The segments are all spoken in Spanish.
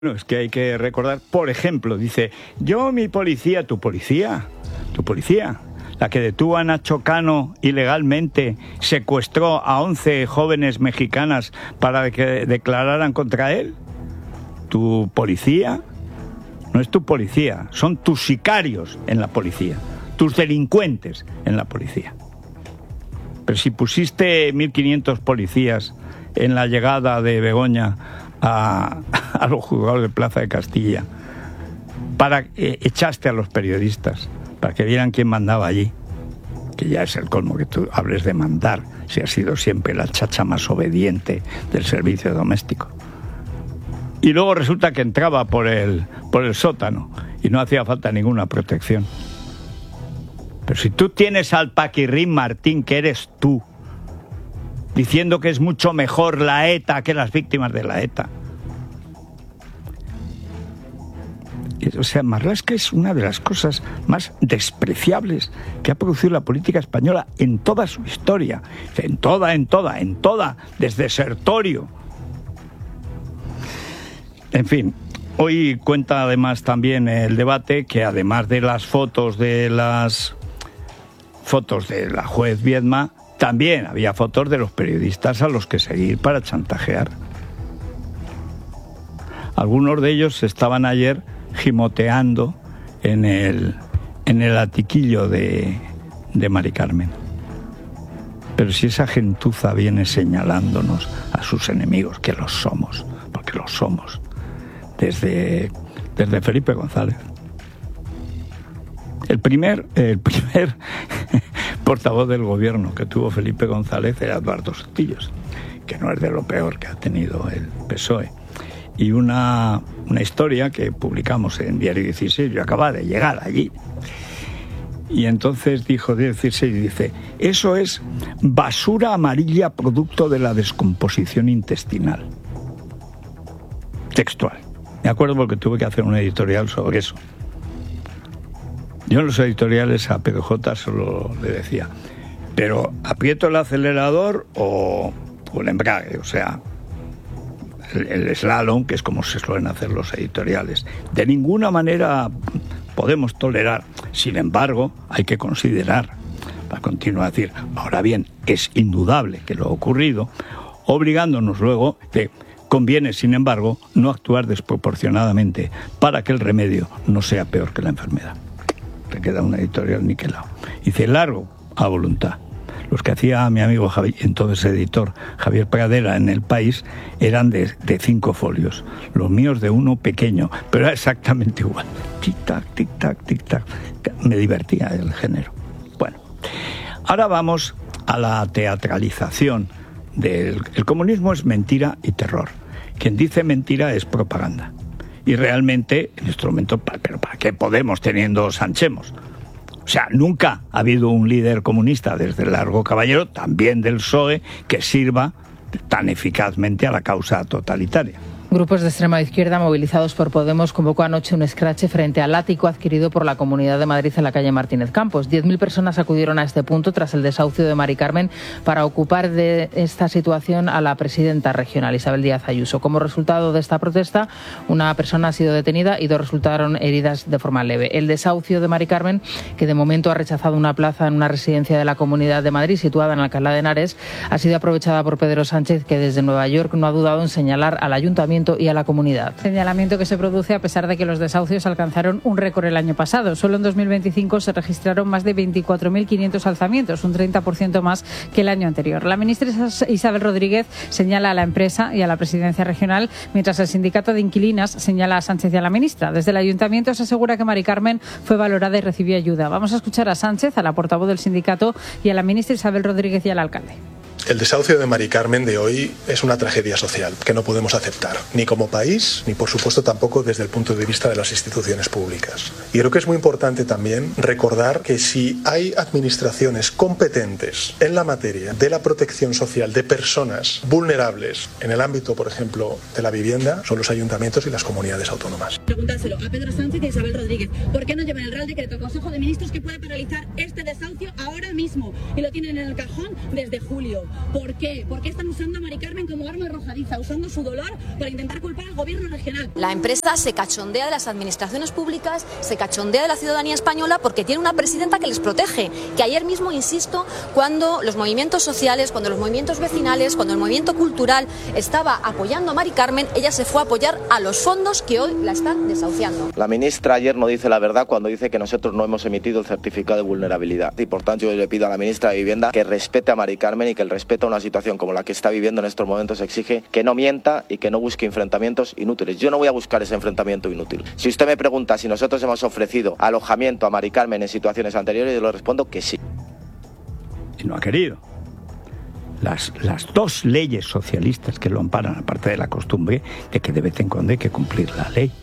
Bueno, es que hay que recordar, por ejemplo, dice, yo mi policía, tu policía, la que detuvo a Nacho Cano ilegalmente, secuestró a 11 jóvenes mexicanas para que declararan contra él. Tu policía no es tu policía, son tus sicarios en la policía, tus delincuentes en la policía. Pero si pusiste 1.500 policías en la llegada de Begoña a los juzgados de Plaza de Castilla, echaste a los periodistas para que vieran quién mandaba allí, que ya es el colmo que tú hables de mandar, si has sido siempre la chacha más obediente del servicio doméstico. Y luego resulta que entraba por el sótano y no hacía falta ninguna protección. Pero si tú tienes al Paquirrín Martín, que eres tú, diciendo que es mucho mejor la ETA que las víctimas de la ETA. O sea, Marlaska es una de las cosas más despreciables que ha producido la política española en toda su historia. En toda, desde Sertorio. En fin, hoy cuenta además también el debate que además de las fotos de la juez Viedma, también había fotos de los periodistas a los que seguir para chantajear. Algunos de ellos estaban ayer gimoteando en el atiquillo de Mari Carmen. Pero si esa gentuza viene señalándonos a sus enemigos, que los somos, porque los somos, desde Felipe González. El primer portavoz del gobierno que tuvo Felipe González era Eduardo Sotillos, que no es de lo peor que ha tenido el PSOE. Y una historia que publicamos en Diario 16, yo acababa de llegar allí. Y entonces dijo Diario 16, dice, eso es basura amarilla producto de la descomposición intestinal. Textual. Me acuerdo porque tuve que hacer un editorial sobre eso. Yo en los editoriales a PDJ solo le decía, pero aprieto el acelerador o el embrague, o sea, el slalom, que es como se suelen hacer los editoriales. De ninguna manera podemos tolerar. Sin embargo, hay que considerar, para continuar a decir, ahora bien, es indudable que lo ocurrido, obligándonos luego que conviene, sin embargo, no actuar desproporcionadamente para que el remedio no sea peor que la enfermedad. Te queda un editorial niquelado. Dice, largo a voluntad. Los que hacía mi amigo Javier, entonces editor, Javier Pradera en El País, eran de 5 folios. Los míos de 1 pequeño, pero era exactamente igual. Tic-tac, tic-tac, tic-tac. Me divertía el género. Bueno, ahora vamos a la teatralización del... El comunismo es mentira y terror. Quien dice mentira es propaganda. Y realmente, en este momento, ¿pero para qué Podemos teniendo Sanchemos? O sea, nunca ha habido un líder comunista desde Largo Caballero, también del PSOE, que sirva tan eficazmente a la causa totalitaria. Grupos de extrema izquierda movilizados por Podemos convocó anoche un escrache frente al ático adquirido por la Comunidad de Madrid en la calle Martínez Campos. 10.000 personas acudieron a este punto tras el desahucio de Mari Carmen para ocupar de esta situación a la presidenta regional, Isabel Díaz Ayuso. Como resultado de esta protesta, una persona ha sido detenida y 2 resultaron heridas de forma leve. El desahucio de Mari Carmen, que de momento ha rechazado una plaza en una residencia de la Comunidad de Madrid situada en Alcalá de Henares, ha sido aprovechada por Pedro Sánchez, que desde Nueva York no ha dudado en señalar al ayuntamiento y a la comunidad. Señalamiento que se produce a pesar de que los desahucios alcanzaron un récord el año pasado. Solo en 2025 se registraron más de 24.500 alzamientos, un 30% más que el año anterior. La ministra Isabel Rodríguez señala a la empresa y a la presidencia regional, mientras el sindicato de inquilinas señala a Sánchez y a la ministra. Desde el ayuntamiento se asegura que Mari Carmen fue valorada y recibió ayuda. Vamos a escuchar a Sánchez, a la portavoz del sindicato, y a la ministra Isabel Rodríguez y al alcalde. El desahucio de Mari Carmen de hoy es una tragedia social que no podemos aceptar, ni como país, ni por supuesto tampoco desde el punto de vista de las instituciones públicas. Y creo que es muy importante también recordar que si hay administraciones competentes en la materia de la protección social de personas vulnerables en el ámbito, por ejemplo, de la vivienda, son los ayuntamientos y las comunidades autónomas. Preguntárselo a Pedro Sánchez y a Isabel Rodríguez, ¿por qué no llevan el Real Decreto al Consejo de Ministros que puede paralizar este desahucio ahora mismo? Y lo tienen en el cajón desde julio. ¿Por qué? ¿Por qué están usando a Mari Carmen como arma arrojadiza, usando su dolor para intentar culpar al gobierno regional? La empresa se cachondea de las administraciones públicas, se cachondea de la ciudadanía española porque tiene una presidenta que les protege. Que ayer mismo, insisto, cuando los movimientos sociales, cuando los movimientos vecinales, cuando el movimiento cultural estaba apoyando a Mari Carmen, ella se fue a apoyar a los fondos que hoy la están desahuciando. La ministra ayer no dice la verdad cuando dice que nosotros no hemos emitido el certificado de vulnerabilidad. Y por tanto yo le pido a la ministra de Vivienda que respete a Mari Carmen y que el respeto a una situación como la que está viviendo en estos momentos exige que no mienta y que no busque enfrentamientos inútiles. Yo no voy a buscar ese enfrentamiento inútil. Si usted me pregunta si nosotros hemos ofrecido alojamiento a Mari Carmen en situaciones anteriores, yo le respondo que sí. Y no ha querido. Las dos leyes socialistas que lo amparan, aparte de la costumbre de que de vez en cuando hay que cumplir la ley.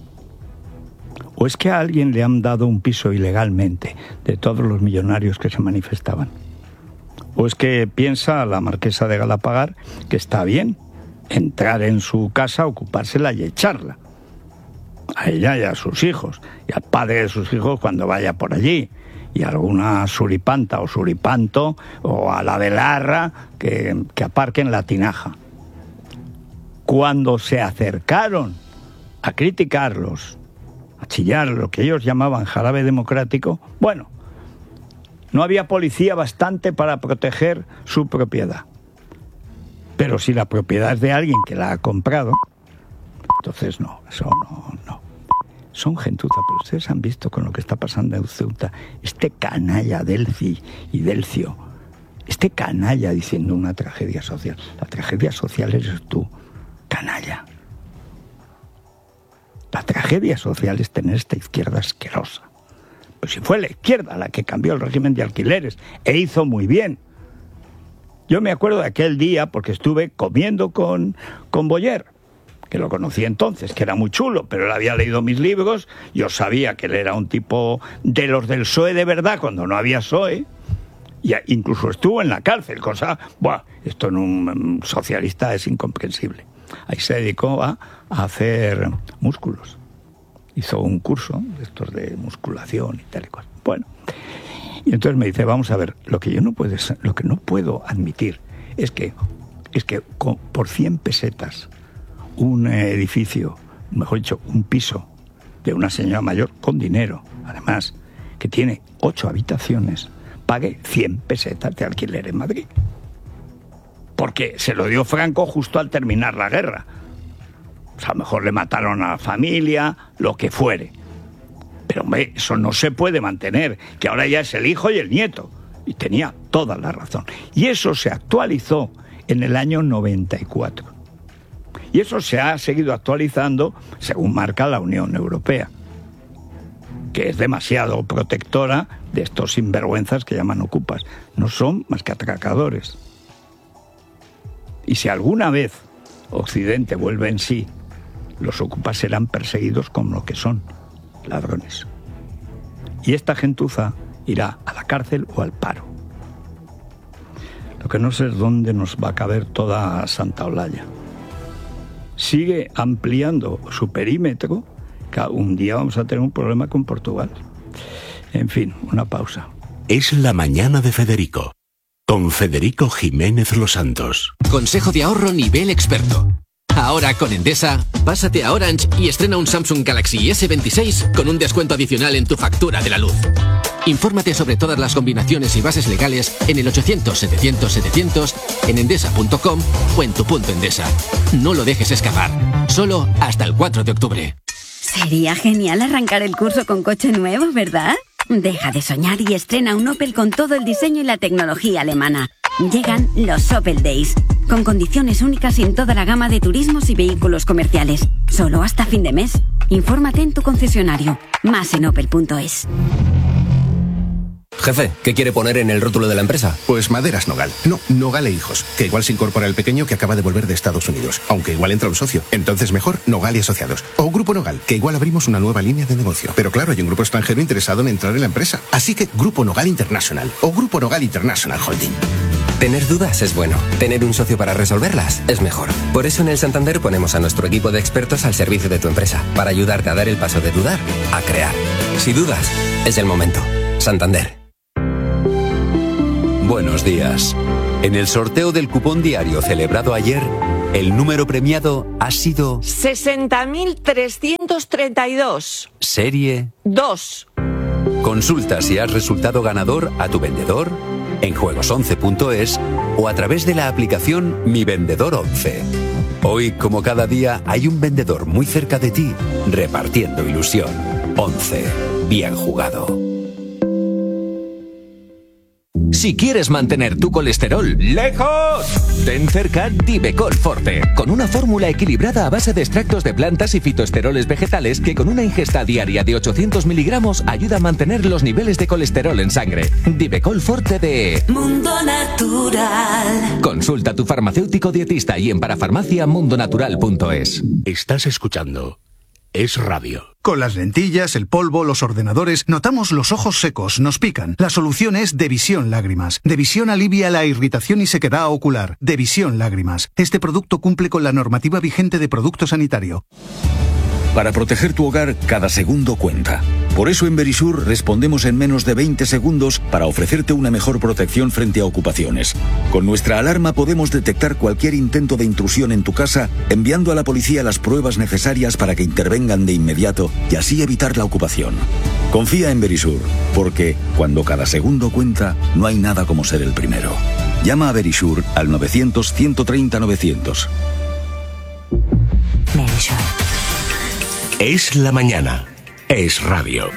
¿O es que a alguien le han dado un piso ilegalmente de todos los millonarios que se manifestaban? ¿O es que piensa la marquesa de Galapagar que está bien entrar en su casa, ocupársela y echarla? A ella y a sus hijos, y al padre de sus hijos cuando vaya por allí, y a alguna suripanta o suripanto, o a la velarra que aparquen la tinaja. Cuando se acercaron a criticarlos, a chillar lo que ellos llamaban jarabe democrático, bueno, no había policía bastante para proteger su propiedad. Pero si la propiedad es de alguien que la ha comprado, entonces no, eso no. Son gentuza, pero ustedes han visto con lo que está pasando en Ceuta, este canalla Delci y Delcio, este canalla diciendo una tragedia social. La tragedia social eres tú, canalla. La tragedia social es tener esta izquierda asquerosa. Pues si fue la izquierda la que cambió el régimen de alquileres, e hizo muy bien. Yo me acuerdo de aquel día porque estuve comiendo con Boyer, que lo conocí entonces, que era muy chulo, pero él había leído mis libros, yo sabía que él era un tipo de los del PSOE de verdad, cuando no había PSOE, y incluso estuvo en la cárcel, cosa, esto en un socialista es incomprensible. Ahí se dedicó a hacer músculos, hizo un curso de estos de musculación y tal y cual. Bueno, y entonces me dice, vamos a ver, lo que no puedo admitir es que por 100 pesetas un edificio, mejor dicho, un piso de una señora mayor con dinero, además, que tiene 8 habitaciones, pague 100 pesetas de alquiler en Madrid. Porque se lo dio Franco justo al terminar la guerra. O sea, a lo mejor le mataron a la familia, lo que fuere. Pero, hombre, eso no se puede mantener, que ahora ya es el hijo y el nieto. Y tenía toda la razón. Y eso se actualizó en el año 94. Y eso se ha seguido actualizando según marca la Unión Europea, que es demasiado protectora de estos sinvergüenzas que llaman ocupas. No son más que atracadores. Y si alguna vez Occidente vuelve en sí, los ocupas serán perseguidos como lo que son, ladrones. Y esta gentuza irá a la cárcel o al paro. Lo que no sé es dónde nos va a caber toda Santa Olalla. Sigue ampliando su perímetro, que un día vamos a tener un problema con Portugal. En fin, una pausa. Es la mañana de Federico, con Federico Jiménez Los Santos. Consejo de ahorro nivel experto. Ahora con Endesa, pásate a Orange y estrena un Samsung Galaxy S26 con un descuento adicional en tu factura de la luz. Infórmate sobre todas las combinaciones y bases legales en el 800-700-700, en endesa.com o en tu punto Endesa. No lo dejes escapar. Solo hasta el 4 de octubre. Sería genial arrancar el curso con coche nuevo, ¿verdad? Deja de soñar y estrena un Opel con todo el diseño y la tecnología alemana. Llegan los Opel Days, con condiciones únicas en toda la gama de turismos y vehículos comerciales. Solo hasta fin de mes. Infórmate en tu concesionario. Más en opel.es. Jefe, ¿qué quiere poner en el rótulo de la empresa? Pues Maderas Nogal. No, Nogal e Hijos, que igual se incorpora el pequeño que acaba de volver de Estados Unidos, aunque igual entra un socio. Entonces mejor Nogal y Asociados. O Grupo Nogal, que igual abrimos una nueva línea de negocio. Pero claro, hay un grupo extranjero interesado en entrar en la empresa. Así que Grupo Nogal International o Grupo Nogal International Holding. Tener dudas es bueno. Tener un socio para resolverlas es mejor. Por eso en el Santander ponemos a nuestro equipo de expertos al servicio de tu empresa, para ayudarte a dar el paso de dudar a crear. Si dudas, es el momento. Santander. Buenos días. En el sorteo del cupón diario celebrado ayer, el número premiado ha sido 60.332. Serie 2. Consulta si has resultado ganador a tu vendedor en juegos11.es o a través de la aplicación Mi Vendedor 11. Hoy, como cada día, hay un vendedor muy cerca de ti repartiendo ilusión. 11. Bien jugado. Si quieres mantener tu colesterol lejos, ten cerca Divecol Forte, con una fórmula equilibrada a base de extractos de plantas y fitoesteroles vegetales que con una ingesta diaria de 800 miligramos ayuda a mantener los niveles de colesterol en sangre. Divecol Forte de Mundo Natural. Consulta a tu farmacéutico dietista y en parafarmaciamundonatural.es. Estás escuchando Es Radio. Con las lentillas, el polvo, los ordenadores, notamos los ojos secos, nos pican. La solución es Devisión Lágrimas. Devisión alivia la irritación y sequedad ocular. Devisión Lágrimas. Este producto cumple con la normativa vigente de producto sanitario. Para proteger tu hogar, cada segundo cuenta. Por eso en Verisur respondemos en menos de 20 segundos para ofrecerte una mejor protección frente a ocupaciones. Con nuestra alarma podemos detectar cualquier intento de intrusión en tu casa, enviando a la policía las pruebas necesarias para que intervengan de inmediato y así evitar la ocupación. Confía en Verisur, porque cuando cada segundo cuenta, no hay nada como ser el primero. Llama a Verisur al 900-130-900. Verisur. Es la mañana. Es Radio.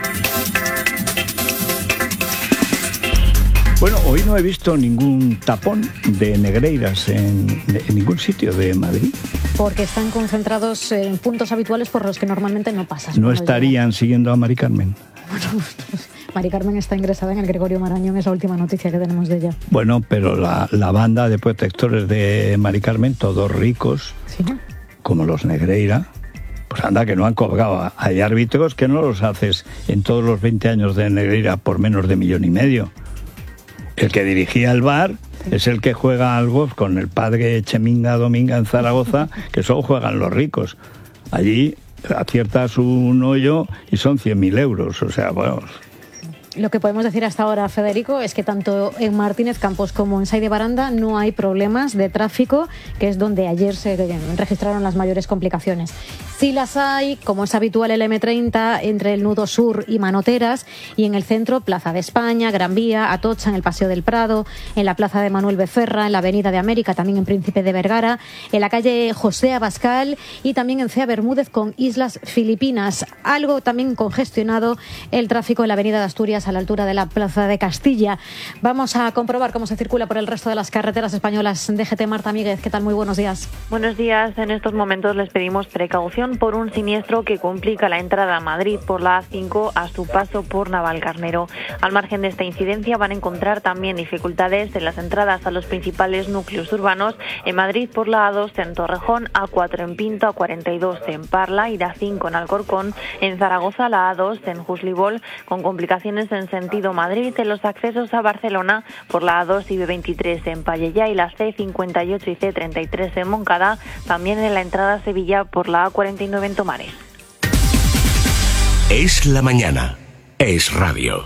Bueno, hoy no he visto ningún tapón de negreiras en ningún sitio de Madrid. Porque están concentrados en puntos habituales por los que normalmente no pasas. ¿No estarían siguiendo a Mari Carmen? Bueno, pues Mari Carmen está ingresada en el Gregorio Marañón, es la última noticia que tenemos de ella. Bueno, pero la banda de protectores de Mari Carmen, todos ricos, ¿sí? Como los Negreira, pues anda que no han colgado. Hay árbitros que no los haces en todos los 20 años de Negreira por menos de 1,5 millones. El que dirigía el VAR es el que juega al golf con el padre Cheminga Dominga en Zaragoza, que solo juegan los ricos. Allí aciertas un hoyo y son 100.000 euros. O sea, bueno... Lo que podemos decir hasta ahora, Federico, es que tanto en Martínez Campos como en Sá de Baranda no hay problemas de tráfico, que es donde ayer se registraron las mayores complicaciones. Sí las hay, como es habitual, el M30 entre el nudo sur y Manoteras, y en el centro Plaza de España, Gran Vía, Atocha, en el Paseo del Prado, en la Plaza de Manuel Becerra, en la Avenida de América, también en Príncipe de Vergara, en la calle José Abascal y también en Cea Bermúdez con Islas Filipinas. Algo también congestionado el tráfico en la Avenida de Asturias a la altura de la Plaza de Castilla. Vamos a comprobar cómo se circula por el resto de las carreteras españolas. DGT, Marta Míguez, ¿qué tal? Muy buenos días. Buenos días. En estos momentos les pedimos precaución por un siniestro que complica la entrada a Madrid por la A5 a su paso por Navalcarnero. Al margen de esta incidencia van a encontrar también dificultades en las entradas a los principales núcleos urbanos. En Madrid por la A2 en Torrejón, A4 en Pinto, A42 en Parla y la A5 en Alcorcón. En Zaragoza la A2 en Juslibol con complicaciones en sentido Madrid, en los accesos a Barcelona por la A2 y B23 en Pallejà y la C58 y C33 en Moncada, también en la entrada a Sevilla por la A49 en Tomares. Es la mañana. Es Radio.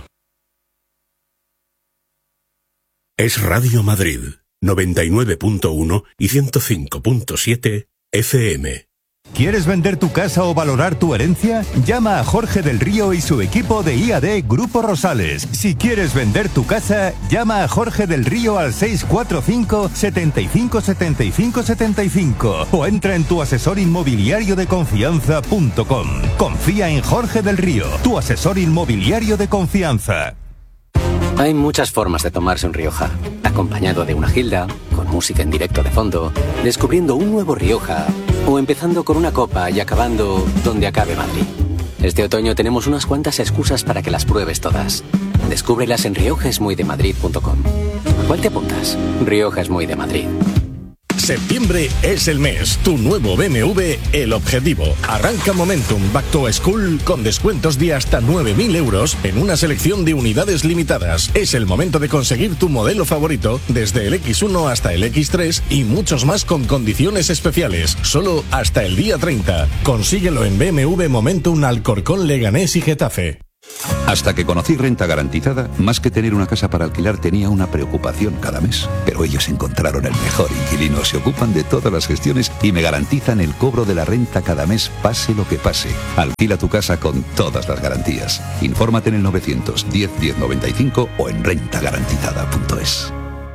Es Radio Madrid, 99.1 y 105.7 FM. ¿Quieres vender tu casa o valorar tu herencia? Llama a Jorge del Río y su equipo de IAD Grupo Rosales. Si quieres vender tu casa, llama a Jorge del Río al 645 75 75 75 o entra en tuasesorinmobiliariodeconfianza.com. Confía en Jorge del Río, tu asesor inmobiliario de confianza. Hay muchas formas de tomarse un Rioja. Acompañado de una gilda, con música en directo de fondo, descubriendo un nuevo Rioja, o empezando con una copa y acabando donde acabe Madrid. Este otoño tenemos unas cuantas excusas para que las pruebes todas. Descúbrelas en riojaesmuydemadrid.com. ¿A cuál te apuntas? Rioja es muy de Madrid. Septiembre es el mes. Tu nuevo BMW, el Objetivo. Arranca Momentum Back to School con descuentos de hasta 9.000 euros en una selección de unidades limitadas. Es el momento de conseguir tu modelo favorito desde el X1 hasta el X3 y muchos más con condiciones especiales. Solo hasta el día 30. Consíguelo en BMW Momentum Alcorcón, Leganés y Getafe. Hasta que conocí Renta Garantizada, más que tener una casa para alquilar tenía una preocupación cada mes. Pero ellos encontraron el mejor inquilino, se ocupan de todas las gestiones y me garantizan el cobro de la renta cada mes, pase lo que pase. Alquila tu casa con todas las garantías. Infórmate en el 910 1095 o en rentagarantizada.es.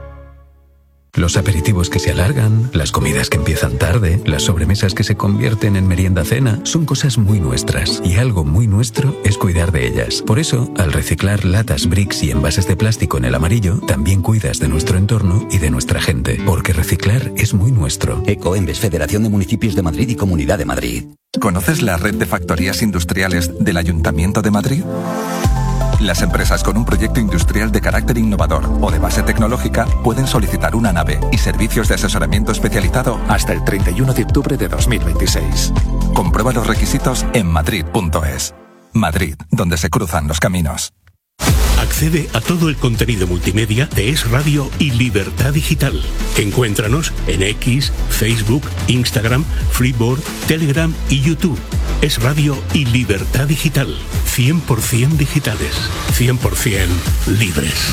Los aperitivos que se alargan, las comidas que empiezan tarde, las sobremesas que se convierten en merienda-cena, son cosas muy nuestras. Y algo muy nuestro es cuidar de ellas. Por eso, al reciclar latas, bricks y envases de plástico en el amarillo, también cuidas de nuestro entorno y de nuestra gente. Porque reciclar es muy nuestro. Ecoembes, Federación de Municipios de Madrid y Comunidad de Madrid. ¿Conoces la red de factorías industriales del Ayuntamiento de Madrid? Las empresas con un proyecto industrial de carácter innovador o de base tecnológica pueden solicitar una nave y servicios de asesoramiento especializado hasta el 31 de octubre de 2026. Comprueba los requisitos en madrid.es. Madrid, donde se cruzan los caminos. Accede a todo el contenido multimedia de Es Radio y Libertad Digital. Encuéntranos en X, Facebook, Instagram, Freeboard, Telegram y YouTube. Es Radio y Libertad Digital. 100% digitales, 100% libres.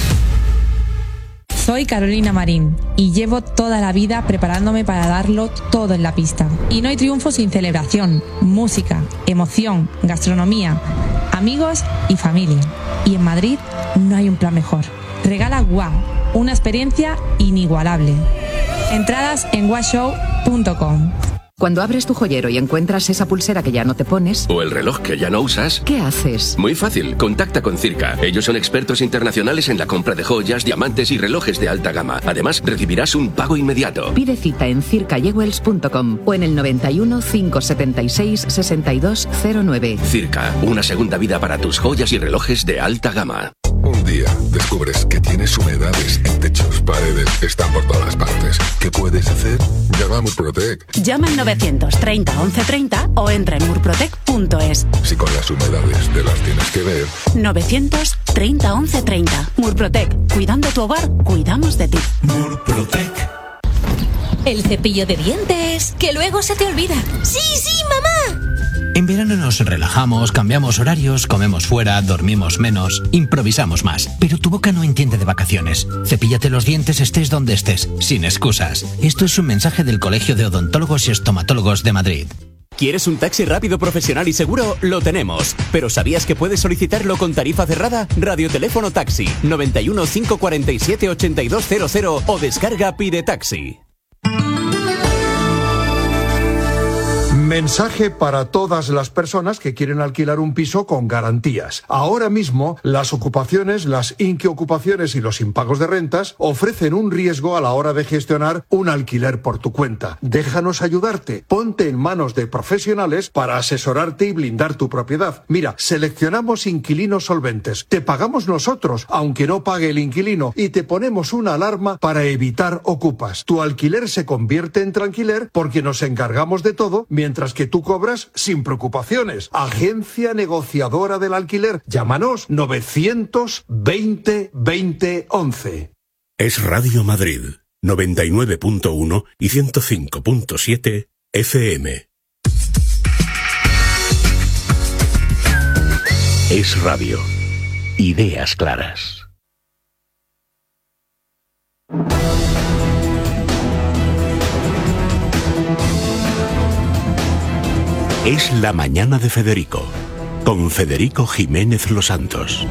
Soy Carolina Marín y llevo toda la vida preparándome para darlo todo en la pista. Y no hay triunfo sin celebración, música, emoción, gastronomía, amigos y familia. Y en Madrid no hay un plan mejor. Regala WOW, una experiencia inigualable. Entradas en wowshow.com. Cuando abres tu joyero y encuentras esa pulsera que ya no te pones... O el reloj que ya no usas... ¿Qué haces? Muy fácil, contacta con Circa. Ellos son expertos internacionales en la compra de joyas, diamantes y relojes de alta gama. Además, recibirás un pago inmediato. Pide cita en circajewels.com o en el 91 576 6209. Circa, una segunda vida para tus joyas y relojes de alta gama. Un día descubres que tienes humedades en techos, paredes, están por todas partes. ¿Qué puedes hacer? Llama a Murprotec. Llama al 930 1130 o entra en murprotec.es. Si con las humedades te las tienes que ver. 930 1130. Murprotec. Cuidando tu hogar, cuidamos de ti. Murprotec. El cepillo de dientes, que luego se te olvida. ¡Sí, sí, mamá! En verano nos relajamos, cambiamos horarios, comemos fuera, dormimos menos, improvisamos más. Pero tu boca no entiende de vacaciones. Cepíllate los dientes estés donde estés, sin excusas. Esto es un mensaje del Colegio de Odontólogos y Estomatólogos de Madrid. ¿Quieres un taxi rápido, profesional y seguro? Lo tenemos. ¿Pero sabías que puedes solicitarlo con tarifa cerrada? Radioteléfono Taxi 91 547 8200 o descarga Pide Taxi. Mensaje para todas las personas que quieren alquilar un piso con garantías. Ahora mismo, las ocupaciones, las inquiocupaciones y los impagos de rentas ofrecen un riesgo a la hora de gestionar un alquiler por tu cuenta. Déjanos ayudarte. Ponte en manos de profesionales para asesorarte y blindar tu propiedad. Mira, seleccionamos inquilinos solventes. Te pagamos nosotros, aunque no pague el inquilino, y te ponemos una alarma para evitar ocupas. Tu alquiler se convierte en tranquiler porque nos encargamos de todo mientras que tú cobras sin preocupaciones. Agencia negociadora del alquiler. Llámanos 920 20 11. Es Radio Madrid, 99.1 y 105.7 FM. Es Radio. Ideas claras. Es la mañana de Federico, con Federico Jiménez Los Santos.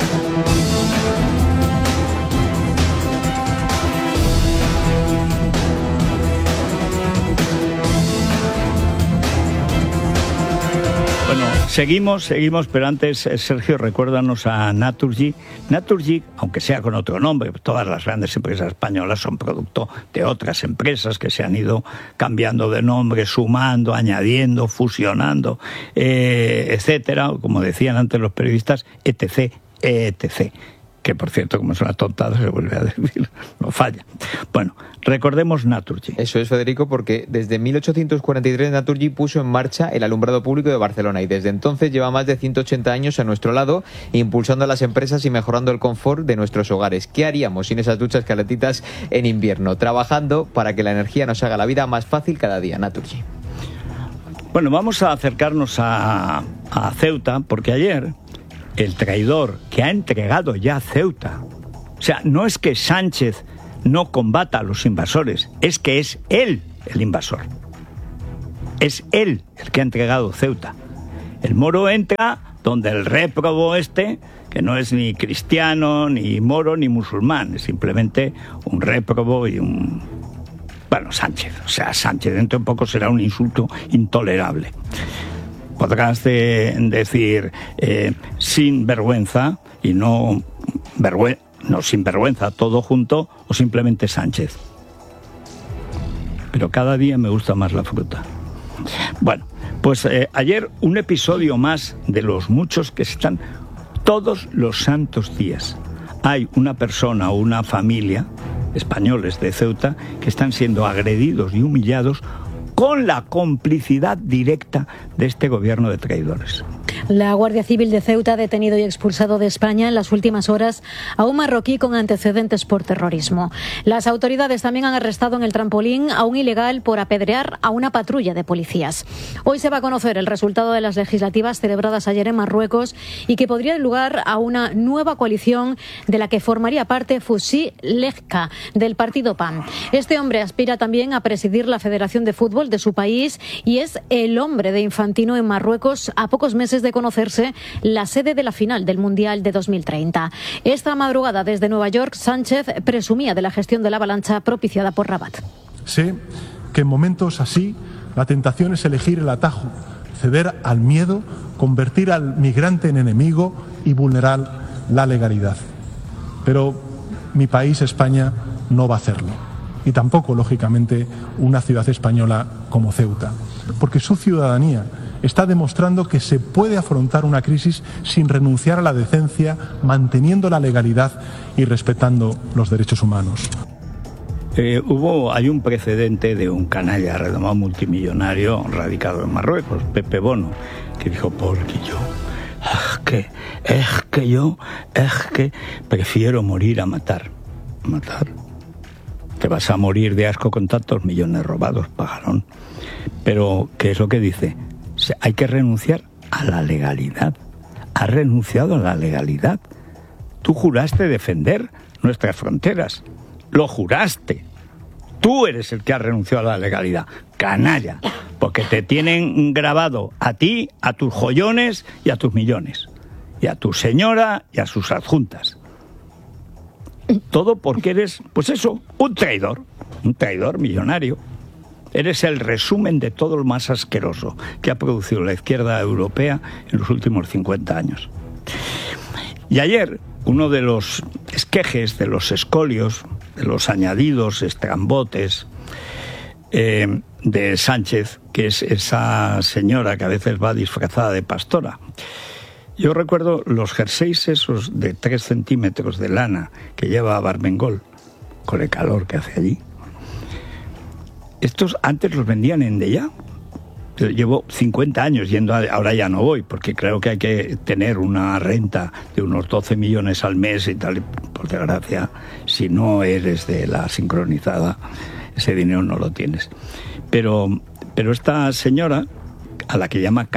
Bueno, seguimos, pero antes, Sergio, recuérdanos a Naturgy. Naturgy, aunque sea con otro nombre, todas las grandes empresas españolas son producto de otras empresas que se han ido cambiando de nombre, sumando, añadiendo, fusionando, etcétera, como decían antes los periodistas, etc., etc., que por cierto, como es una tontada, se vuelve a decir, no falla. Bueno, recordemos Naturgy. Eso es, Federico, porque desde 1843 Naturgy puso en marcha el alumbrado público de Barcelona y desde entonces lleva más de 180 años a nuestro lado, impulsando a las empresas y mejorando el confort de nuestros hogares. ¿Qué haríamos sin esas duchas calentitas en invierno? Trabajando para que la energía nos haga la vida más fácil cada día. Naturgy. Bueno, vamos a acercarnos a Ceuta, porque ayer el traidor que ha entregado ya Ceuta. O sea, no es que Sánchez no combata a los invasores, es que es él el invasor. Es él el que ha entregado Ceuta. El moro entra donde el réprobo que no es ni cristiano, ni moro, ni musulmán, es simplemente un réprobo y Sánchez. O sea, Sánchez dentro de poco será un insulto intolerable. Podrás decir sin vergüenza y no sin vergüenza, todo junto, o simplemente Sánchez. Pero cada día me gusta más la fruta. Bueno, pues ayer un episodio más de los muchos que están todos los santos días. Hay una persona o una familia, españoles de Ceuta, que están siendo agredidos y humillados con la complicidad directa de este gobierno de traidores. La Guardia Civil de Ceuta ha detenido y expulsado de España en las últimas horas a un marroquí con antecedentes por terrorismo. Las autoridades también han arrestado en el Trampolín a un ilegal por apedrear a una patrulla de policías. Hoy se va a conocer el resultado de las legislativas celebradas ayer en Marruecos y que podría dar lugar a una nueva coalición de la que formaría parte Fouzi Lejka, del partido PAN. Este hombre aspira también a presidir la Federación de Fútbol de su país y es el hombre de Infantino en Marruecos a pocos meses de conocerse la sede de la final del Mundial de 2030. Esta madrugada desde Nueva York, Sánchez presumía de la gestión de la avalancha propiciada por Rabat. Sé que en momentos así la tentación es elegir el atajo, ceder al miedo, convertir al migrante en enemigo y vulnerar la legalidad. Pero mi país, España, no va a hacerlo. Y tampoco, lógicamente, una ciudad española como Ceuta, porque su ciudadanía está demostrando que se puede afrontar una crisis sin renunciar a la decencia, manteniendo la legalidad y respetando los derechos humanos. Hay un precedente de un canalla redomado multimillonario radicado en Marruecos, Pepe Bono, que dijo: porque yo es que prefiero morir a matar. ¿Matar? Te vas a morir de asco con tantos millones robados, pajarón. Pero, ¿qué es lo que dice? Hay que renunciar a la legalidad. Has renunciado a la legalidad. Tú juraste defender nuestras fronteras. Lo juraste. Tú eres el que ha renunciado a la legalidad. Canalla. Porque te tienen grabado a ti, a tus joyones y a tus millones. Y a tu señora y a sus adjuntas. Todo porque eres, pues eso, un traidor millonario. Eres el resumen de todo lo más asqueroso que ha producido la izquierda europea en los últimos 50 años. Y ayer, uno de los esquejes, de los escolios, de los añadidos, estrambotes de Sánchez, que es esa señora que a veces va disfrazada de pastora. Yo recuerdo los jerseys esos de 3 centímetros de lana que lleva Barmengol, con el calor que hace allí. Estos antes los vendían en Dellá. Yo llevo 50 años yendo, ahora ya no voy, porque creo que hay que tener una renta de unos 12 millones al mes y tal. Por desgracia, si no eres de la sincronizada, ese dinero no lo tienes. Pero esta señora, a la que llamaba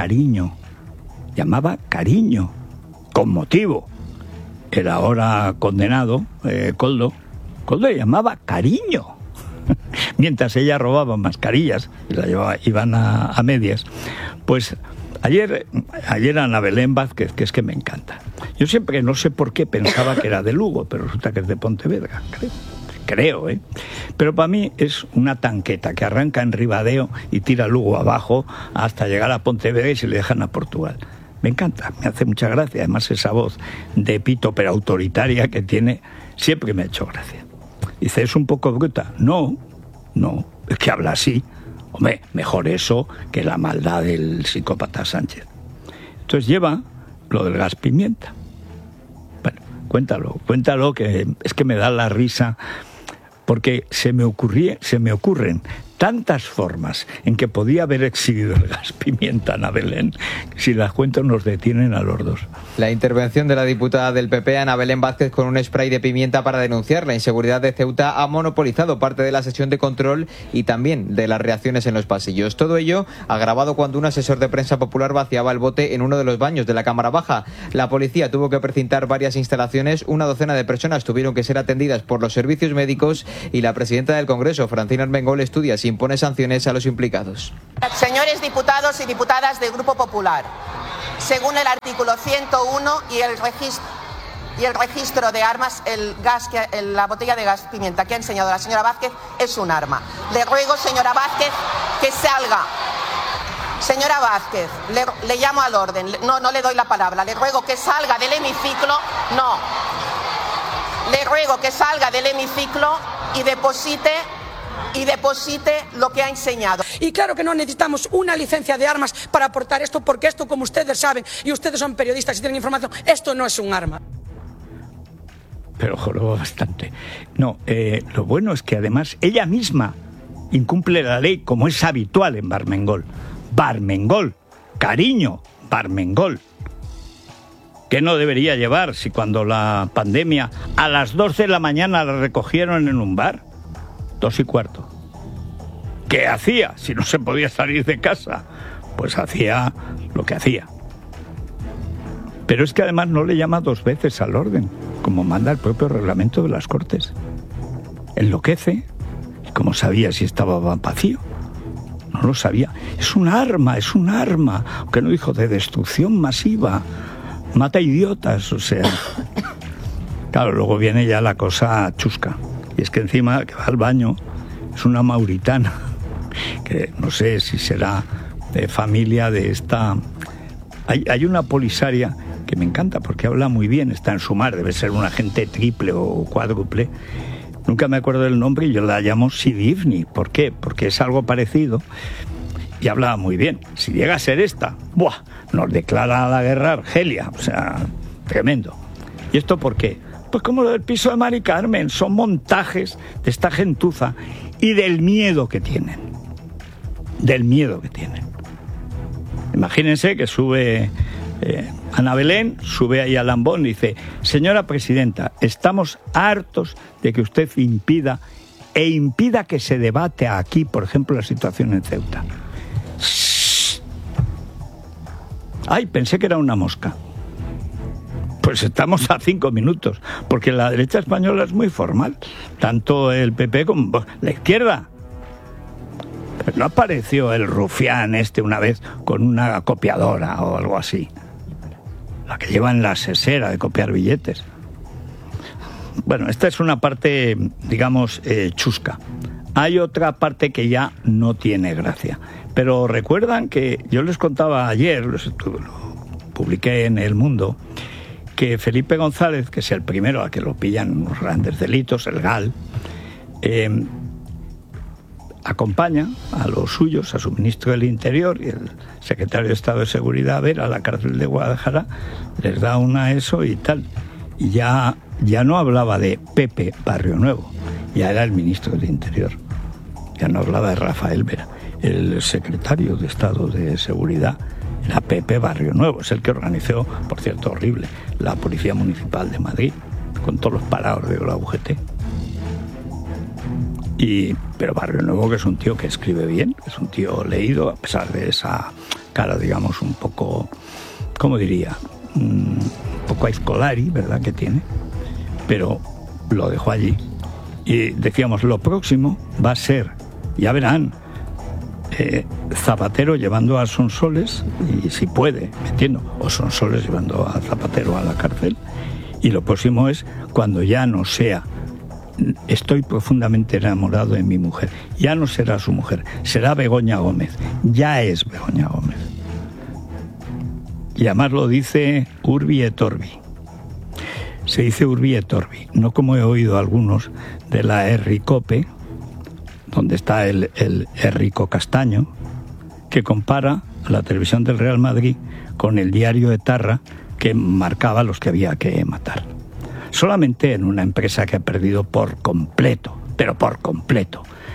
Cariño, con motivo. El ahora condenado, Koldo le llamaba Cariño. Mientras ella robaba mascarillas y la iban a medias. Pues ayer Ana Belén Vázquez, que es que me encanta. Yo siempre, no sé por qué, pensaba que era de Lugo, pero resulta que es de Pontevedra, creo. Pero para mí es una tanqueta que arranca en Ribadeo y tira Lugo abajo hasta llegar a Pontevedra y se le dejan a Portugal. Me encanta, me hace mucha gracia. Además, esa voz de pito pero autoritaria que tiene, siempre me ha hecho gracia. Dice, ¿es un poco bruta? No, es que habla así. Hombre, mejor eso que la maldad del psicópata Sánchez. Entonces lleva lo del gas pimienta. Bueno, cuéntalo, que es que me da la risa, porque se me ocurren tantas formas en que podía haber exhibido el gas pimienta Ana Belén, si las cuento nos detienen a los dos. La intervención de la diputada del PP, Ana Belén Vázquez, con un spray de pimienta para denunciar la inseguridad de Ceuta, ha monopolizado parte de la sesión de control y también de las reacciones en los pasillos. Todo ello agravado cuando un asesor de prensa popular vaciaba el bote en uno de los baños de la Cámara Baja. La policía tuvo que precintar varias instalaciones, una docena de personas tuvieron que ser atendidas por los servicios médicos y la presidenta del Congreso, Francina Armengol, estudia si impone sanciones a los implicados. Señores diputados y diputadas del Grupo Popular, según el artículo 101 y el registro de armas, la botella de gas pimienta que ha enseñado la señora Vázquez es un arma. Le ruego, señora Vázquez, que salga. Señora Vázquez, le llamo al orden. No le doy la palabra. Le ruego que salga del hemiciclo. No. Le ruego que salga del hemiciclo y deposite lo que ha enseñado. Y claro que no necesitamos una licencia de armas para aportar esto, porque esto, como ustedes saben, y ustedes son periodistas y tienen información, esto no es un arma. Pero jorobó bastante. No, lo bueno es que además ella misma incumple la ley como es habitual en Barmengol. Barmengol, cariño, Barmengol. ¿Qué no debería llevar si cuando la pandemia a las 12 de la mañana la recogieron en un bar? 2:15. ¿Qué hacía si no se podía salir de casa? Pues hacía lo que hacía. Pero es que además no le llama 2 veces al orden, como manda el propio reglamento de las Cortes. Enloquece. ¿Y cómo sabía si estaba vacío? No lo sabía. Es un arma, aunque no dijo de destrucción masiva. Mata idiotas, o sea. Claro, luego viene ya la cosa chusca. Y es que encima que va al baño es una mauritana, que no sé si será de familia de esta... Hay una polisaria que me encanta porque habla muy bien, está en Sumar, debe ser un agente triple o cuádruple. Nunca me acuerdo del nombre y yo la llamo Sidivni. ¿Por qué? Porque es algo parecido y habla muy bien. Si llega a ser esta, ¡buah!, nos declara la guerra a Argelia, o sea, tremendo. ¿Y esto por qué? Pues como lo del piso de Mari Carmen, son montajes de esta gentuza y del miedo que tienen. Del miedo que tienen. Imagínense que sube Ana Belén, sube ahí a Lambón y dice: señora presidenta, estamos hartos de que usted impida que se debate aquí, por ejemplo, la situación en Ceuta. ¡Shh! Ay, pensé que era una mosca. Pues estamos a 5 minutos, porque la derecha española es muy formal, tanto el PP como la izquierda. Pero no apareció el rufián una vez con una copiadora o algo así, la que lleva en la sesera de copiar billetes. Bueno, esta es una parte, digamos, chusca. Hay otra parte que ya no tiene gracia. Pero recuerdan que yo les contaba ayer, lo publiqué en El Mundo, que Felipe González, que es el primero a que lo pillan unos grandes delitos, el GAL, acompaña a los suyos, a su ministro del Interior y el secretario de Estado de Seguridad, a ver a la cárcel de Guadalajara, les da una ESO y tal. Y ya no hablaba de Pepe Barrio Nuevo, ya era el ministro del Interior. Ya no hablaba de Rafael Vera. El secretario de Estado de Seguridad era Pepe Barrio Nuevo, es el que organizó, por cierto, horrible, la Policía Municipal de Madrid, con todos los parados de la UGT. Pero Barrio Nuevo, que es un tío que escribe bien, es un tío leído, a pesar de esa cara, digamos, un poco, ¿cómo diría?, un poco aizcolari, ¿verdad?, que tiene, pero lo dejó allí. Y decíamos, lo próximo va a ser, ya verán, Zapatero llevando a Sonsoles, y si puede, me entiendo, o Sonsoles llevando a Zapatero a la cárcel, y lo próximo es cuando ya no sea: estoy profundamente enamorado de mi mujer. Ya no será su mujer, será Begoña Gómez. Ya es Begoña Gómez. Y además lo dice Urbi et Orbi. Se dice Urbi et Orbi, no como he oído algunos de la Erricope, donde está el Rico Castaño, que compara a la televisión del Real Madrid con el diario Etarra, que marcaba a los que había que matar. Solamente en una empresa que ha perdido por completo, pero por completo,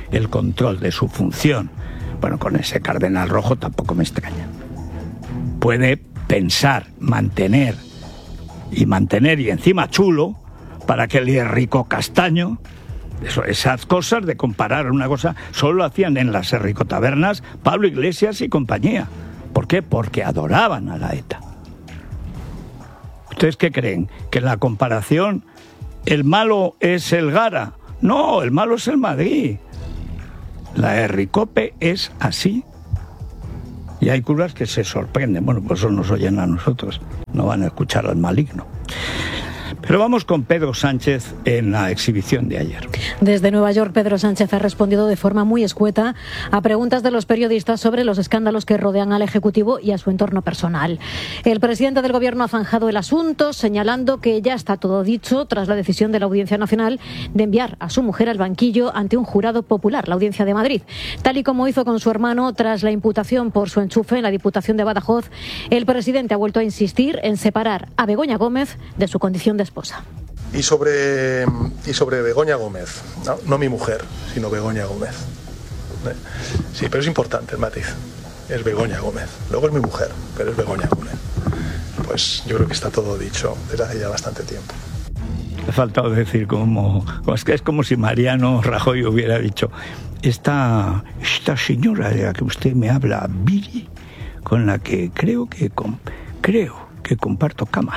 el control de su función. Bueno, con ese cardenal rojo tampoco me extraña. Puede pensar, mantener y encima chulo para que el rico castaño, esas cosas de comparar una cosa, solo lo hacían en las ricotabernas Pablo Iglesias y compañía. ¿Por qué? Porque adoraban a la ETA. ¿Ustedes qué creen? ¿Que en la comparación el malo es el Gara? No, el malo es el Madrid. La Herricope es así. Y hay curas que se sorprenden. Bueno, pues eso nos oyen a nosotros. No van a escuchar al maligno. Pero vamos con Pedro Sánchez en la exhibición de ayer. Desde Nueva York, Pedro Sánchez ha respondido de forma muy escueta a preguntas de los periodistas sobre los escándalos que rodean al Ejecutivo y a su entorno personal. El presidente del Gobierno ha zanjado el asunto, señalando que ya está todo dicho tras la decisión de la Audiencia Nacional de enviar a su mujer al banquillo ante un jurado popular, la Audiencia de Madrid. Tal y como hizo con su hermano tras la imputación por su enchufe en la Diputación de Badajoz, el presidente ha vuelto a insistir en separar a Begoña Gómez de su condición de esposa. Y sobre Begoña Gómez, no mi mujer, sino Begoña Gómez. Sí, pero es importante el matiz. Es Begoña Gómez. Luego es mi mujer, pero es Begoña Gómez. Pues yo creo que está todo dicho desde hace ya bastante tiempo. Ha faltado decir es como si Mariano Rajoy hubiera dicho: esta señora de la que usted me habla, Viri, con la que creo que comparto cama.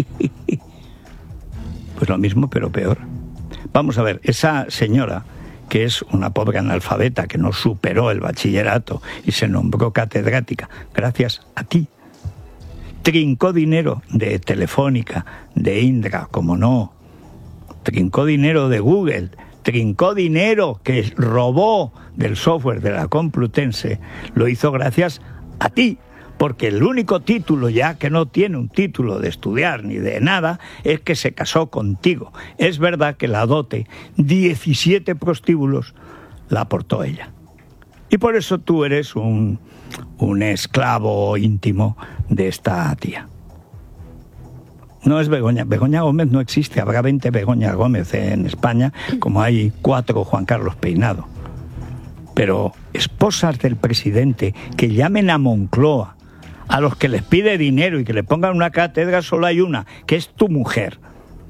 Pues lo mismo, pero peor. Vamos a ver, esa señora, que es una pobre analfabeta que no superó el bachillerato y se nombró catedrática gracias a ti, trincó dinero de Telefónica, de Indra, como no, trincó dinero de Google, trincó dinero que robó del software de la Complutense, lo hizo gracias a ti. Porque el único título ya que no tiene un título de estudiar ni de nada es que se casó contigo. Es verdad que la dote, 17 prostíbulos, la aportó ella. Y por eso tú eres un esclavo íntimo de esta tía. No es Begoña. Begoña Gómez no existe. Habrá 20 Begoña Gómez en España, como hay 4 Juan Carlos Peinado. Pero esposas del presidente que llamen a Moncloa, a los que les pide dinero y que le pongan una cátedra, solo hay una, que es tu mujer.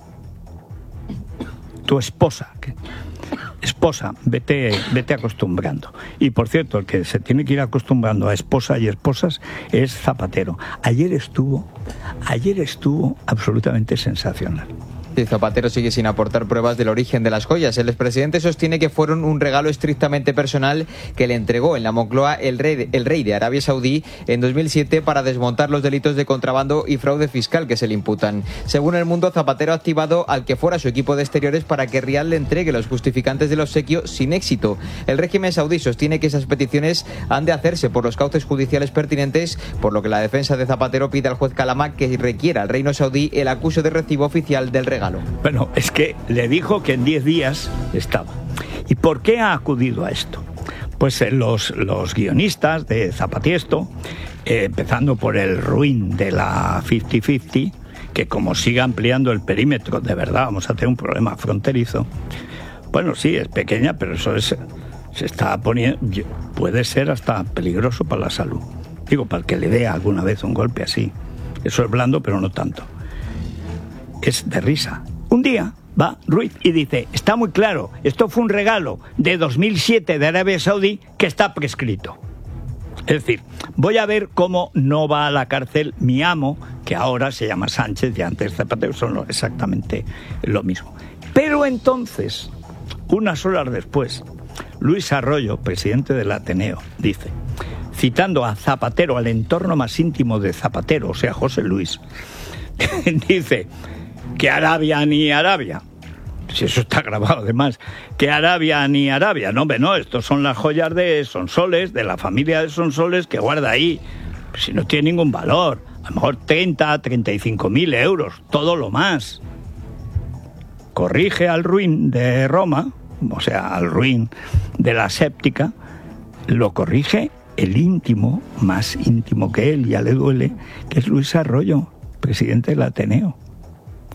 Tu esposa. Esposa, vete acostumbrando. Y por cierto, el que se tiene que ir acostumbrando a esposa y esposas es Zapatero. Ayer estuvo absolutamente sensacional. Zapatero sigue sin aportar pruebas del origen de las joyas. El expresidente sostiene que fueron un regalo estrictamente personal que le entregó en la Moncloa el rey de Arabia Saudí en 2007 para desmontar los delitos de contrabando y fraude fiscal que se le imputan. Según El Mundo, Zapatero ha activado al que fuera su equipo de exteriores para que Riad le entregue los justificantes del obsequio sin éxito. El régimen saudí sostiene que esas peticiones han de hacerse por los cauces judiciales pertinentes, por lo que la defensa de Zapatero pide al juez Calama que requiera al reino saudí el acuse de recibo oficial del regalo. Bueno, es que le dijo que en 10 días estaba. ¿Y por qué ha acudido a esto? Pues los guionistas de Zapatiesto, empezando por el ruin de la 50-50, que como siga ampliando el perímetro, de verdad vamos a tener un problema fronterizo. Bueno, sí, es pequeña, pero eso se está poniendo, puede ser hasta peligroso para la salud. Digo, para que le dé alguna vez un golpe así. Eso es blando, pero no tanto. Es de risa. Un día va Ruiz y dice: está muy claro, esto fue un regalo de 2007 de Arabia Saudí que está prescrito. Es decir, voy a ver cómo no va a la cárcel mi amo, que ahora se llama Sánchez y antes Zapatero, son exactamente lo mismo. Pero entonces, unas horas después, Luis Arroyo, presidente del Ateneo, dice, citando a Zapatero, al entorno más íntimo de Zapatero, o sea, José Luis, dice que Arabia ni Arabia, si eso está grabado además, que Arabia ni Arabia, no, hombre, no, estos son las joyas de Sonsoles, de la familia de Sonsoles que guarda ahí, pues si no tiene ningún valor, a lo mejor 35.000 euros, todo lo más. Corrige al ruin de Roma, o sea, al ruin de la séptica, lo corrige el íntimo, más íntimo que él, ya le duele, que es Luis Arroyo, presidente del Ateneo.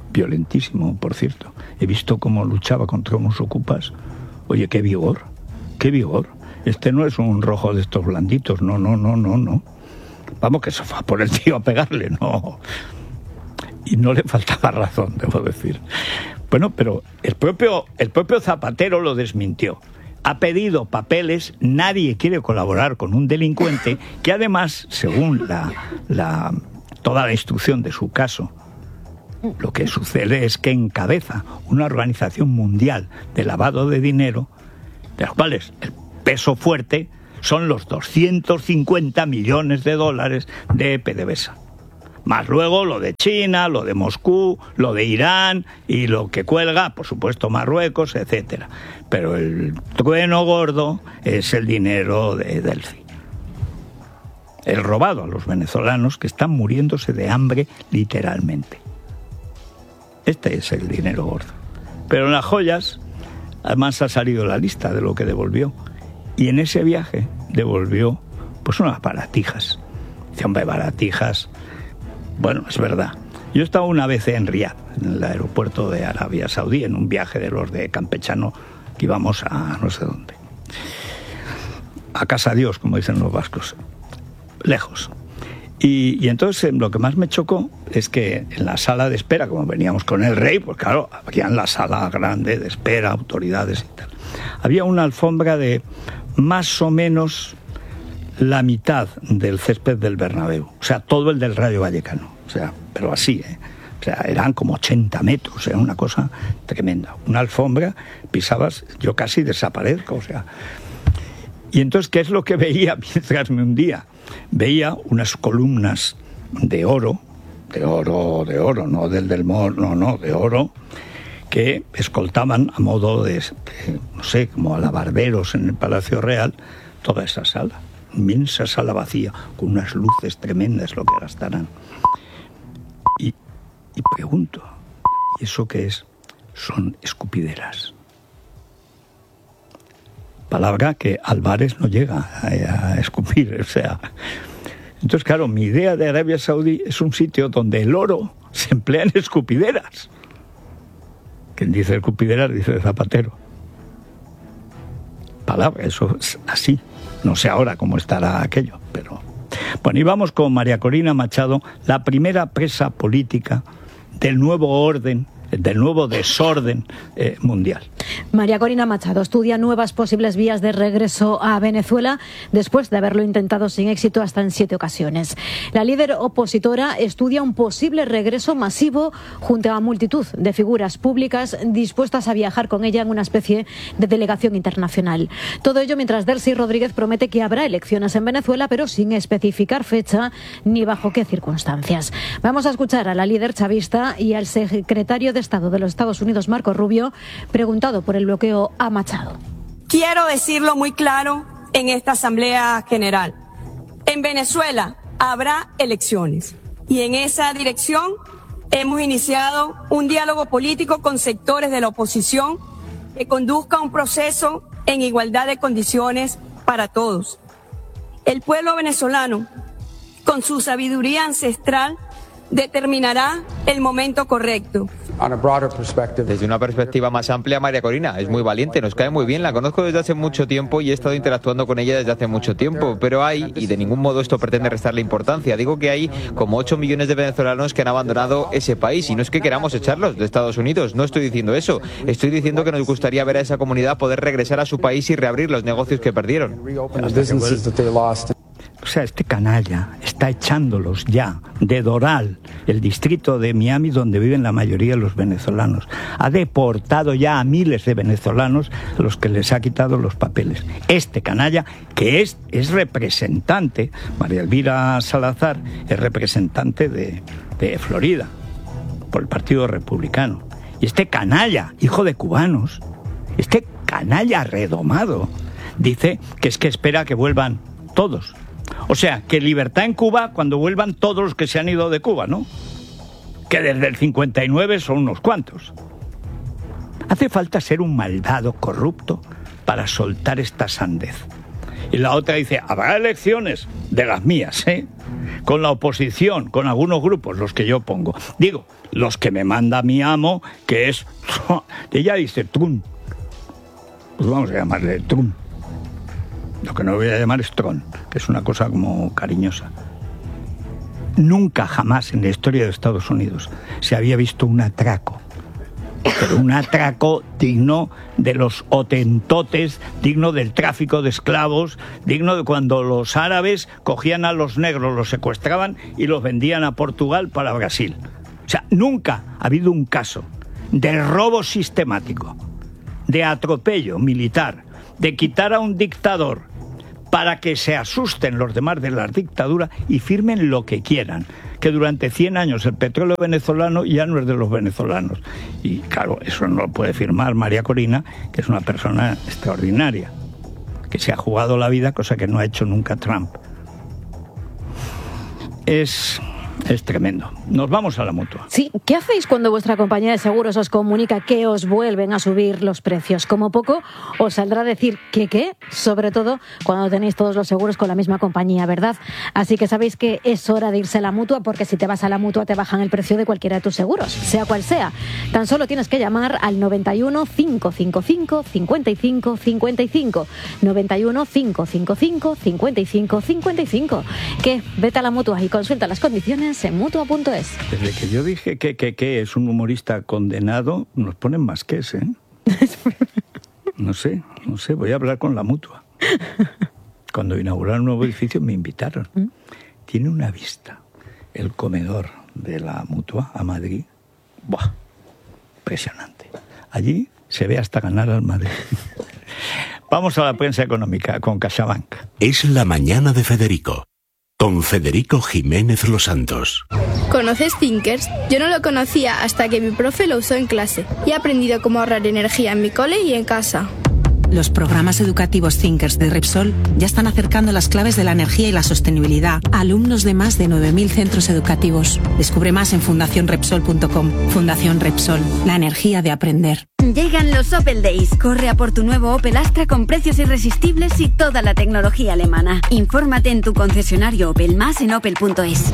Violentísimo, por cierto. He visto cómo luchaba contra unos ocupas. Oye, qué vigor. qué vigor. Este no es un rojo de estos blanditos, no. Vamos, que se fue por el tío a pegarle, no. Y no le faltaba razón, debo decir. Bueno, pero el propio Zapatero lo desmintió. Ha pedido papeles, nadie quiere colaborar con un delincuente que además, según toda la instrucción de su caso, lo que sucede es que encabeza una organización mundial de lavado de dinero, de los cuales el peso fuerte son los 250 millones de dólares de PDVSA. Más luego lo de China, lo de Moscú, lo de Irán y lo que cuelga, por supuesto, Marruecos, etcétera. Pero el trueno gordo es el dinero de Delphi. El robado a los venezolanos que están muriéndose de hambre literalmente. Este es el dinero gordo. Pero en las joyas, además ha salido la lista de lo que devolvió. Y en ese viaje devolvió pues unas baratijas. Dice, hombre, baratijas. Bueno, es verdad. Yo he estado una vez en Riad, en el aeropuerto de Arabia Saudí, en un viaje de los de Campechano, que íbamos a no sé dónde. A casa Dios, como dicen los vascos. Lejos. Y entonces lo que más me chocó es que en la sala de espera, como veníamos con el rey, pues claro, había en la sala grande de espera, autoridades y tal. Había una alfombra de más o menos la mitad del césped del Bernabéu, o sea, todo el del Rayo Vallecano, o sea, pero así, o sea, eran como 80 metros, era una cosa tremenda, una alfombra, pisabas, yo casi desaparezco, o sea. Y entonces, ¿qué es lo que veía mientras me hundía? Veía unas columnas de oro, no del Mor, no, de oro, que escoltaban a modo de, no sé, como alabarderos en el Palacio Real, toda esa sala. Inmensa sala vacía, con unas luces tremendas, lo que gastarán. Y pregunto, ¿y eso qué es? Son escupideras. Palabra que Álvarez no llega a escupir, o sea. Entonces, claro, mi idea de Arabia Saudí es un sitio donde el oro se emplea en escupideras. Quien dice escupideras dice Zapatero. Palabra, eso es así. No sé ahora cómo estará aquello, pero... Bueno, y vamos con María Corina Machado, la primera presa política del nuevo orden, del nuevo desorden mundial. María Corina Machado estudia nuevas posibles vías de regreso a Venezuela después de haberlo intentado sin éxito hasta en 7 ocasiones. La líder opositora estudia un posible regreso masivo junto a multitud de figuras públicas dispuestas a viajar con ella en una especie de delegación internacional. Todo ello mientras Delcy Rodríguez promete que habrá elecciones en Venezuela, pero sin especificar fecha ni bajo qué circunstancias. Vamos a escuchar a la líder chavista y al secretario de Estado de los Estados Unidos, Marco Rubio, preguntado por el bloqueo a Machado. Quiero decirlo muy claro en esta Asamblea General. En Venezuela habrá elecciones y en esa dirección hemos iniciado un diálogo político con sectores de la oposición que conduzca un proceso en igualdad de condiciones para todos. El pueblo venezolano, con su sabiduría ancestral, determinará el momento correcto. Desde una perspectiva más amplia, María Corina es muy valiente, nos cae muy bien, la conozco desde hace mucho tiempo y he estado interactuando con ella desde hace mucho tiempo, pero hay, y de ningún modo esto pretende restarle importancia, digo que hay como 8 millones de venezolanos que han abandonado ese país y no es que queramos echarlos de Estados Unidos, no estoy diciendo eso, estoy diciendo que nos gustaría ver a esa comunidad poder regresar a su país y reabrir los negocios que perdieron. O sea, este canalla está echándolos ya de Doral, el distrito de Miami donde viven la mayoría de los venezolanos. Ha deportado ya a miles de venezolanos a los que les ha quitado los papeles. Este canalla, que es representante, María Elvira Salazar, es representante de Florida, por el Partido Republicano. Y este canalla, hijo de cubanos, este canalla redomado, dice que es que espera que vuelvan todos. O sea, que libertad en Cuba cuando vuelvan todos los que se han ido de Cuba, ¿no? Que desde el 59 son unos cuantos. Hace falta ser un malvado corrupto para soltar esta sandez. Y la otra dice, habrá elecciones de las mías, con la oposición, con algunos grupos, los que yo pongo. Digo, los que me manda mi amo, que es... Ella dice Trump. Pues vamos a llamarle Trump. lo que no voy a llamar Strong, que es una cosa como cariñosa. Nunca, jamás en la historia de Estados Unidos se había visto un atraco, pero un atraco digno de los hotentotes, digno del tráfico de esclavos, digno de cuando los árabes cogían a los negros, los secuestraban y los vendían a Portugal para Brasil. O sea, nunca ha habido un caso de robo sistemático, de atropello militar, de quitar a un dictador para que se asusten los demás de la dictadura y firmen lo que quieran. Que durante 100 años el petróleo venezolano ya no es de los venezolanos. Y claro, eso no lo puede firmar María Corina, que es una persona extraordinaria, que se ha jugado la vida, cosa que no ha hecho nunca Trump. Es tremendo. Nos vamos a la Mutua. Sí, ¿qué hacéis cuando vuestra compañía de seguros os comunica que os vuelven a subir los precios? Como poco os saldrá a decir que qué, sobre todo cuando tenéis todos los seguros con la misma compañía, ¿verdad? Así que sabéis que es hora de irse a la Mutua, porque si te vas a la Mutua te bajan el precio de cualquiera de tus seguros, sea cual sea. Tan solo tienes que llamar al 91 555 55 55. 91 555 55 55. ¿Qué? Vete a la Mutua y consulta las condiciones en Mutua.es. Desde que yo dije que es un humorista condenado, nos ponen más que ese, ¿eh? No sé, voy a hablar con la Mutua. Cuando inauguraron un nuevo edificio me invitaron. Tiene una vista, el comedor de la Mutua a Madrid. ¡Buah! Impresionante. Allí se ve hasta ganar al Madrid. Vamos a la prensa económica con CaixaBank. Es la mañana de Federico, con Federico Jiménez Los Santos. ¿Conoces Thinkers? Yo no lo conocía hasta que mi profe lo usó en clase y he aprendido cómo ahorrar energía en mi cole y en casa. Los programas educativos Thinkers de Repsol ya están acercando las claves de la energía y la sostenibilidad a alumnos de más de 9.000 centros educativos. Descubre más en fundacionrepsol.com. Fundación Repsol, la energía de aprender. Llegan los Opel Days. Corre a por tu nuevo Opel Astra con precios irresistibles y toda la tecnología alemana. Infórmate en tu concesionario Opel, más en opel.es.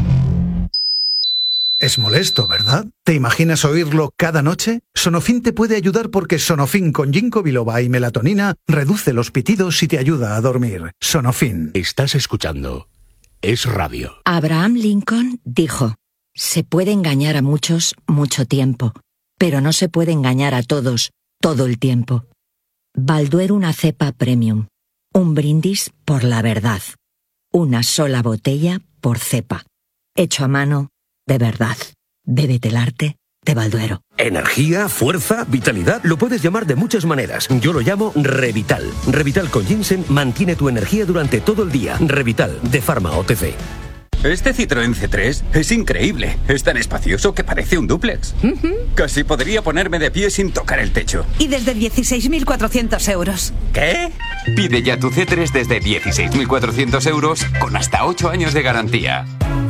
Es molesto, ¿verdad? ¿Te imaginas oírlo cada noche? Sonofin te puede ayudar porque Sonofin con ginkgo biloba y melatonina reduce los pitidos y te ayuda a dormir. Sonofin. Estás escuchando Es Radio. Abraham Lincoln dijo: se puede engañar a muchos mucho tiempo, pero no se puede engañar a todos todo el tiempo. Balduero, una cepa premium. Un brindis por la verdad. Una sola botella por cepa. Hecho a mano, de verdad. Bébete el arte de Balduero. Energía, fuerza, vitalidad, lo puedes llamar de muchas maneras. Yo lo llamo Revital. Revital con ginseng mantiene tu energía durante todo el día. Revital, de Pharma OTC. Este Citroën C3 es increíble. Es tan espacioso que parece un dúplex. Casi podría ponerme de pie sin tocar el techo. Y desde 16.400 euros. ¿Qué? Pide ya tu C3 desde 16.400 euros con hasta 8 años de garantía.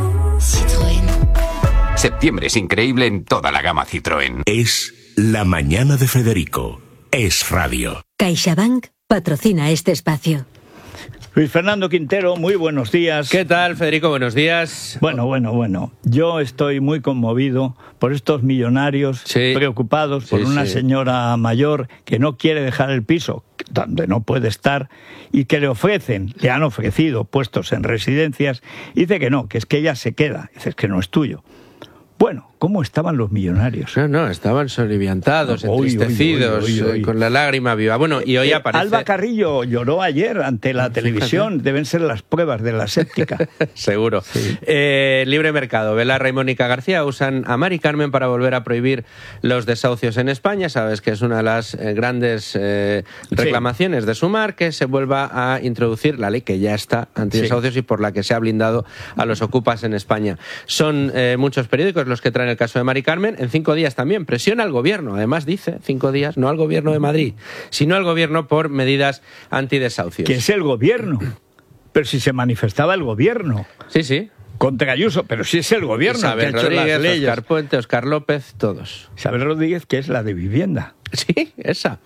Citroën. Septiembre es increíble en toda la gama Citroën. Es la mañana de Federico. Es Radio. CaixaBank patrocina este espacio. Luis Fernando Quintero, muy buenos días. ¿Qué tal, Federico? Buenos días. Bueno. Yo estoy muy conmovido por estos millonarios preocupados por una señora mayor que no quiere dejar el piso donde no puede estar y que le han ofrecido puestos en residencias. Y dice que no, que es que ella se queda. Dice que no es tuyo. Bueno, ¿cómo estaban los millonarios? No, estaban soliviantados, entristecidos, con la lágrima viva. Bueno, y hoy aparece... Alba Carrillo lloró ayer ante la televisión. Deben ser las pruebas de la séptica. Seguro. Sí. Libre mercado. Belarra y Mónica García usan a Mari Carmen para volver a prohibir los desahucios en España. Sabes que es una de las grandes reclamaciones de Sumar, que se vuelva a introducir la ley que ya está antidesahucios y por la que se ha blindado a los ocupas en España. Son muchos periódicos los que traen el caso de Mari Carmen. En 5 días también presiona al gobierno. Además dice, 5 días, no al gobierno de Madrid, sino al gobierno por medidas antidesahucios. ¿Qué es el gobierno? Pero si se manifestaba el gobierno. Sí. Contra Ayuso, pero si es el gobierno Isabel que ha hecho Rodríguez, las leyes. Óscar Puente, Óscar López, todos. Isabel Rodríguez, que es la de vivienda. Sí, esa.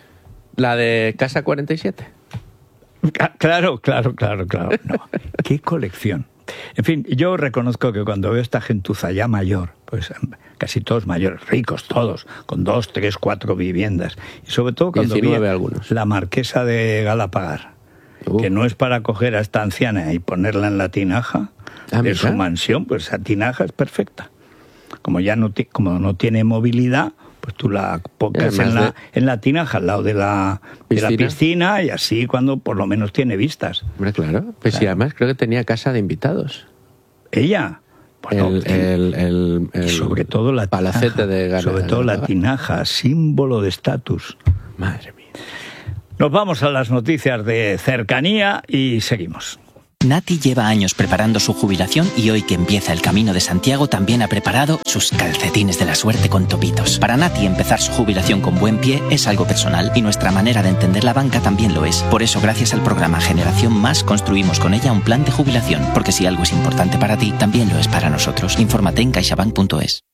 La de Casa 47. Claro. No. Qué colección. En fin, yo reconozco que cuando veo esta gentuza ya mayor, pues casi todos mayores, ricos todos, con 2, 3, 4 viviendas, y sobre todo cuando vi algunos. la marquesa de Galapagar, que no es para coger a esta anciana y ponerla en la tinaja de su mansión, pues esa tinaja es perfecta. Como ya no tiene movilidad, pues tú la pongas en la tinaja al lado de la piscina y así cuando por lo menos tiene vistas. Hombre, claro. Pues sí, además creo que tenía casa de invitados. ¿Ella? Bueno, sobre todo la palacete de sobre todo la tinaja, símbolo de estatus. Madre mía. Nos vamos a las noticias de cercanía y seguimos. Nati lleva años preparando su jubilación y hoy que empieza el Camino de Santiago también ha preparado sus calcetines de la suerte con topitos. Para Nati empezar su jubilación con buen pie es algo personal y nuestra manera de entender la banca también lo es. Por eso gracias al programa Generación Más construimos con ella un plan de jubilación, porque si algo es importante para ti, también lo es para nosotros. Infórmate en caixabank.es.